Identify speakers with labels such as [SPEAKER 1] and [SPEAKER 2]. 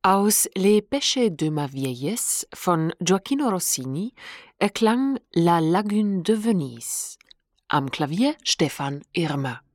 [SPEAKER 1] Aus Les Pêches de ma vieillesse von Gioacchino Rossini erklang La Lagune de Venise. Am Klavier Stefan Irmer.